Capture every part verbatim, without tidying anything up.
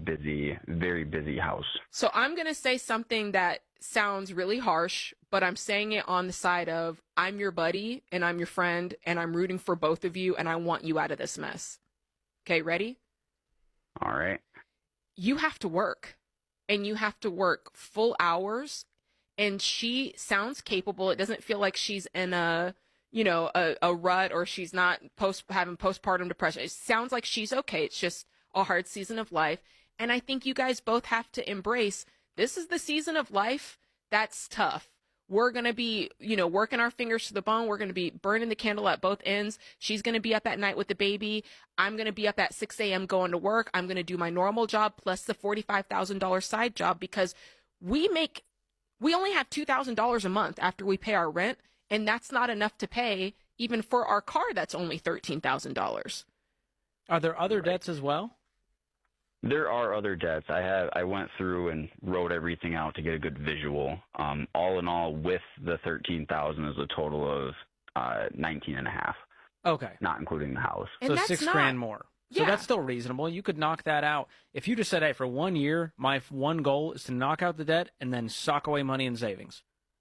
busy, very busy house. So I'm going to say something that sounds really harsh, but I'm saying it on the side of I'm your buddy and I'm your friend and I'm rooting for both of you and I want you out of this mess. Okay, ready? All right. You have to work, and you have to work full hours, and she sounds capable. It doesn't feel like she's in a, you know, a, a rut, or she's not post having postpartum depression. It sounds like she's okay. It's just a hard season of life. And I think you guys both have to embrace this is the season of life that's tough. We're going to be, you know, working our fingers to the bone. We're going to be burning the candle at both ends. She's going to be up at night with the baby. I'm going to be up at six a.m. going to work. I'm going to do my normal job plus the forty-five thousand dollars side job, because we make, we only have two thousand dollars a month after we pay our rent. And that's not enough to pay even for our car. That's only thirteen thousand dollars. Are there other Right. debts as well? There are other debts. I have. I went through and wrote everything out to get a good visual. Um, all in all, with the thirteen thousand, is a total of uh, nineteen and a half, Okay. not including the house. And So that's six not- grand more. So Yeah. that's still reasonable. You could knock that out. If you just said, hey, for one year, my f- one goal is to knock out the debt and then sock away money in savings.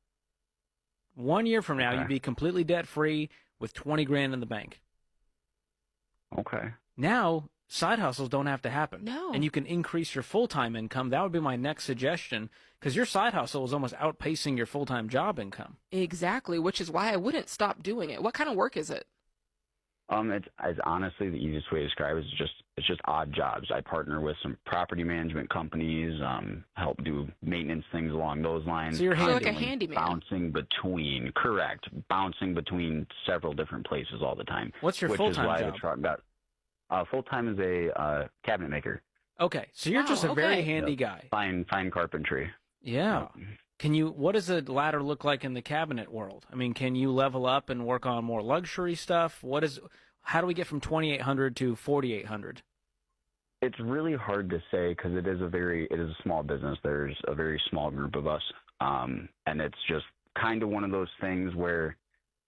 One year from now, Okay. you'd be completely debt-free with twenty grand in the bank. Okay. Now, side hustles don't have to happen. No. And you can increase your full-time income. That would be my next suggestion, because your side hustle is almost outpacing your full-time job income. Exactly, which is why I wouldn't stop doing it. What kind of work is it? Um, it's as honestly the easiest way to describe it is just it's just odd jobs. I partner with some property management companies, um, help do maintenance things along those lines. So you're So like a constantly handyman. Bouncing between, correct, bouncing between several different places all the time. What's your which full-time is why job? the truck got uh, full time is a uh, cabinet maker, Okay, so you're Wow, just a very okay. handy Yep. guy. fine fine carpentry. Yeah. Yep. Can you? What does a ladder look like in the cabinet world? I mean, can you level up and work on more luxury stuff? What is? How do we get from twenty-eight hundred to forty-eight hundred? It's really hard to say because it is a very it is a small business. There's a very small group of us, um, and it's just kind of one of those things where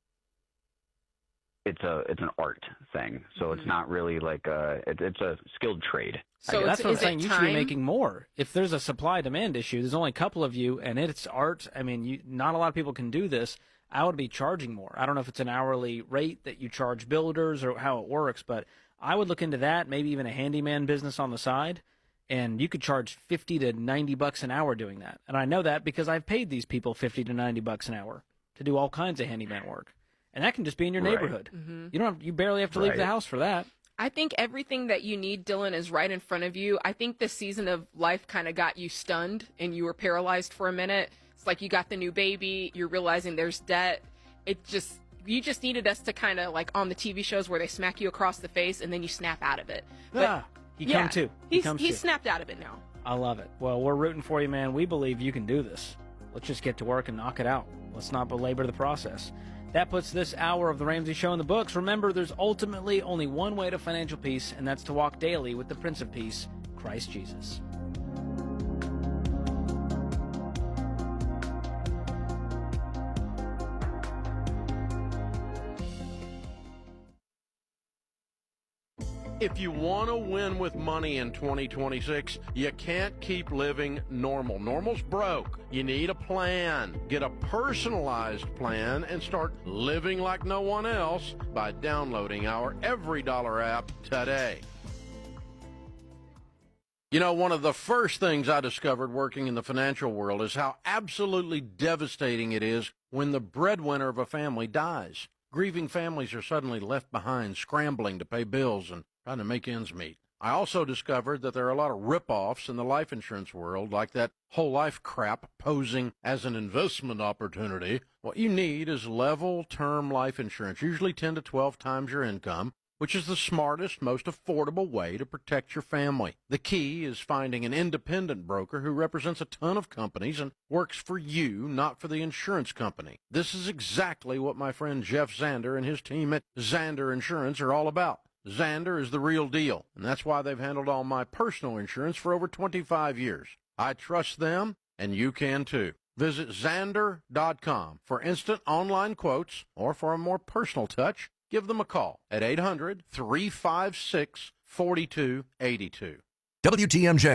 it's a it's an art thing. So Mhm. it's not really like a it, it's a skilled trade. So That's it's, what I'm is saying. it You should be time? making more. If there's a supply demand issue, there's only a couple of you, and it's art. I mean, you, not a lot of people can do this. I would be charging more. I don't know if it's an hourly rate that you charge builders or how it works, but I would look into that. Maybe even a handyman business on the side, and you could charge fifty to ninety bucks an hour doing that. And I know that because I've paid these people fifty to ninety bucks an hour to do all kinds of handyman work, and that can just be in your Right. neighborhood. Mhm. You don't. Have, you barely have to leave the Right. house for that. I think everything that you need, Dylan, is right in front of you. I think this season of life kind of got you stunned and you were paralyzed for a minute. It's like you got the new baby, you're realizing there's debt. It just, you just needed us to kind of like on the T V shows where they smack you across the face and then you snap out of it. But ah, he yeah, come too. He He's, comes he's too. snapped out of it now. I love it. Well, we're rooting for you, man. We believe you can do this. Let's just get to work and knock it out. Let's not belabor the process. That puts this hour of The Ramsey Show in the books. Remember, there's ultimately only one way to financial peace, and that's to walk daily with the Prince of Peace, Christ Jesus. If you want to win with money in twenty twenty-six, you can't keep living normal. Normal's broke. You need a plan. Get a personalized plan and start living like no one else by downloading our Every Dollar app today. You know, one of the first things I discovered working in the financial world is how absolutely devastating it is when the breadwinner of a family dies. Grieving families are suddenly left behind, scrambling to pay bills and trying to make ends meet. I also discovered that there are a lot of rip-offs in the life insurance world, like that whole life crap posing as an investment opportunity. What you need is level term life insurance, usually ten to twelve times your income, which is the smartest, most affordable way to protect your family. The key is finding an independent broker who represents a ton of companies and works for you, not for the insurance company. This is exactly what my friend Jeff Zander and his team at Zander Insurance are all about. Zander is the real deal, and that's why they've handled all my personal insurance for over twenty-five years. I trust them, and you can too. Visit Zander dot com for instant online quotes, or for a more personal touch, give them a call at eight hundred, three five six, four two eight two. W T M J.